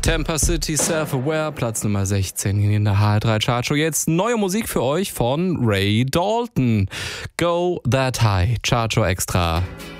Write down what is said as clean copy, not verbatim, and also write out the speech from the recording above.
Tampa City Self-Aware, Platz Nummer 16 in der HR3 Chartshow. Jetzt neue Musik für euch von Ray Dalton. Go That High, Chartshow Extra.